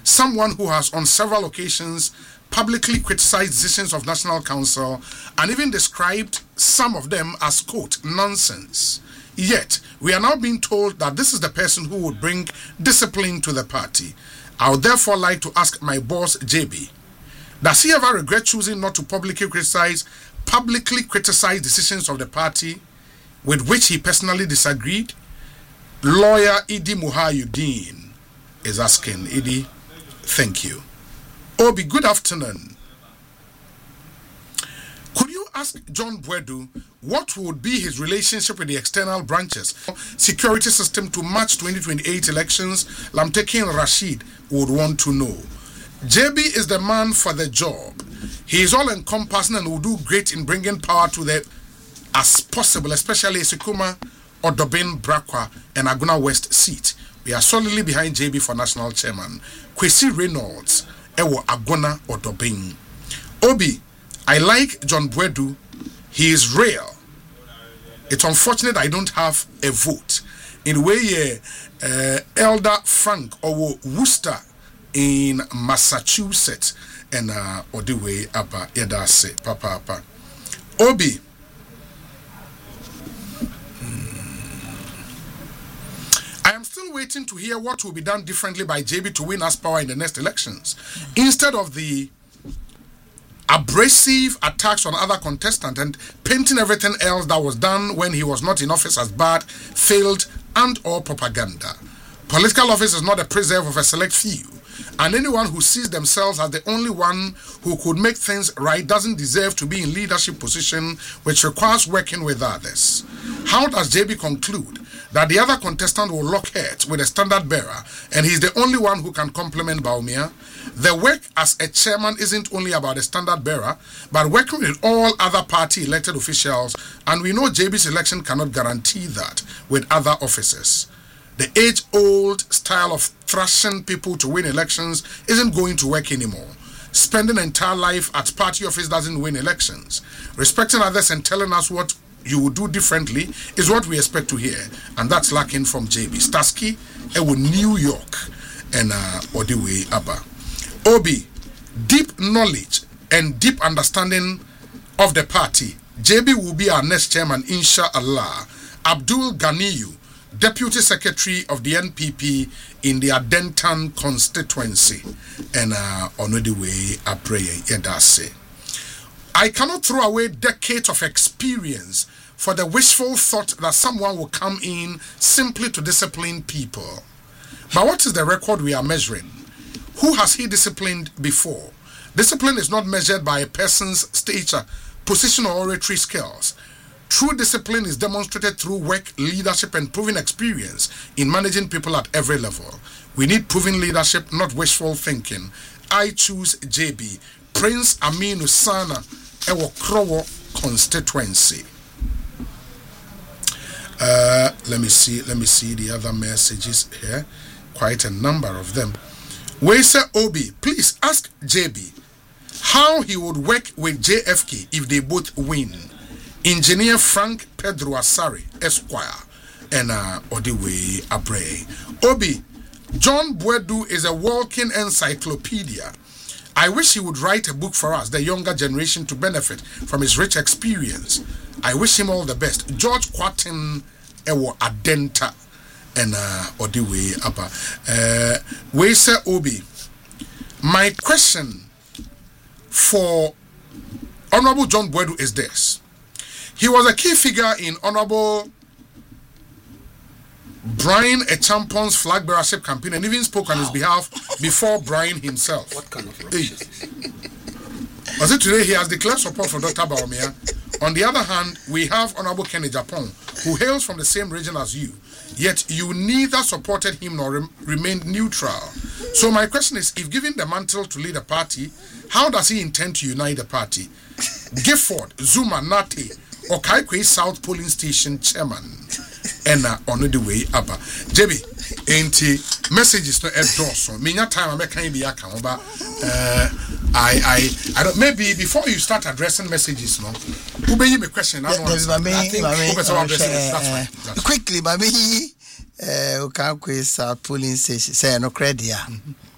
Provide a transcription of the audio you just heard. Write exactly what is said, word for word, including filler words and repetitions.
someone who has on several occasions publicly criticized decisions of National Council and even described some of them as, quote, nonsense. Yet, we are now being told that this is the person who would bring discipline to the party. I would therefore like to ask my boss, J B, does he ever regret choosing not to publicly criticize, publicly criticize decisions of the party with which he personally disagreed? Lawyer Idi Muhayuddin is asking. Idi, thank you. Obi, good afternoon. Could you ask John Boadu what would be his relationship with the external branches security system to March twenty twenty-eight elections? Lamtekin Rashid would want to know. J B is the man for the job. He is all encompassing and will do great in bringing power to the as possible, especially Sekuma, Odobin, Brakwa, and Aguna West seat. We are solidly behind J B for national chairman. Kwesi Reynolds, Ewo Aguna Odobin. Obi, I like John Boadu. He is real. It's unfortunate I don't have a vote. In the way, uh, Elder Frank Owo Worcester in Massachusetts, and uh, or the way Abba Edase, Papa Papa. Obi. I am still waiting to hear what will be done differently by J B to win us power in the next elections. Instead of the abrasive attacks on other contestants and painting everything else that was done when he was not in office as bad, failed, and or propaganda. Political office is not a preserve of a select few, and anyone who sees themselves as the only one who could make things right doesn't deserve to be in leadership position, which requires working with others. How does J B conclude that the other contestant will lock heads with a standard bearer and he's the only one who can complement Bawumia? The work as a chairman isn't only about a standard bearer, but working with all other party elected officials, and we know J B's election cannot guarantee that with other officers. The age-old style of thrashing people to win elections isn't going to work anymore. Spending an entire life at party office doesn't win elections. Respecting others and telling us what you would do differently is what we expect to hear, and that's lacking from J B. Starsky, Ewo New York, and uh, Odiwe Abba. Obi, deep knowledge and deep understanding of the party. J B will be our next chairman, inshallah. Abdul Ganiyu, Deputy Secretary of the N P P in the Adentan constituency, and uh, Onodiwe Abreye Yedase. I cannot throw away decades of experience for the wishful thought that someone will come in simply to discipline people. But what is the record we are measuring? Who has he disciplined before? Discipline is not measured by a person's stature, position, or oratory skills. True discipline is demonstrated through work, leadership, and proven experience in managing people at every level. We need proven leadership, not wishful thinking. I choose J B, Prince Aminu Sana, Ewo Krowo constituency. Uh, let me see, let me see the other messages here. Quite a number of them. Wese Obi, please ask J B how he would work with J F K if they both win. Engineer Frank Pedro Asari, Esquire, and uh, Odiwe Abreye. Obi, John Boadu is a walking encyclopedia. I wish he would write a book for us, the younger generation, to benefit from his rich experience. I wish him all the best. George Quatin Ewo Adenta, and uh, Odiwe Abba. Uh, Wese Obi, my question for Honorable John Boadu is this. He was a key figure in Honorable Brian Echampon's flag bearership campaign and even spoke on his behalf before Brian himself. What kind of rubbish? Was it today he has declared support for Doctor Bawumia? On the other hand, we have Honorable Kenny Japon, who hails from the same region as you, yet you neither supported him nor rem remained neutral. So my question is, if given the mantle to lead a party, how does he intend to unite the party? Gifford, Zuma, Nate, or Kaikwe South Polling Station Chairman, and uh, on the way up. J B, ain't messages to endorse. Minya time I make be account, but uh, I I I don't. Maybe before you start addressing messages, no. Who be me question? I don't know. I think that's fine. Quickly, baby. Uh, Kaikwe South Polling Station. Say no credit.